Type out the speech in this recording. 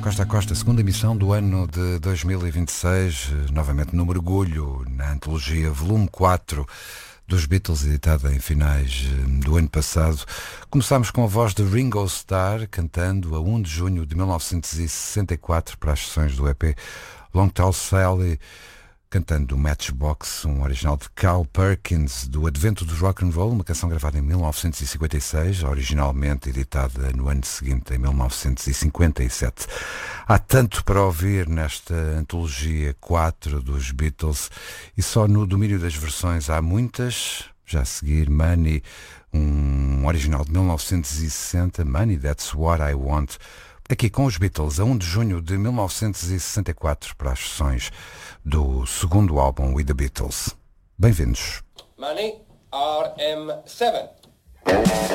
Costa a Costa, segunda emissão do ano de 2026, novamente no mergulho na antologia volume 4 dos Beatles, editada em finais do ano passado. Começámos com a voz de Ringo Starr, cantando a 1 de junho de 1964 para as sessões do EP Long Tall Sally, cantando o Matchbox, um original de Carl Perkins, do Advento do Rock and Roll, uma canção gravada em 1956, originalmente editada no ano seguinte, em 1957. Há tanto para ouvir nesta antologia 4 dos Beatles, e só no domínio das versões há muitas. Já a seguir, Money, um original de 1960, Money, That's What I Want, aqui com os Beatles, a 1 de junho de 1964, para as sessões do segundo álbum with the Beatles. Bem-vindos. Money, RM7.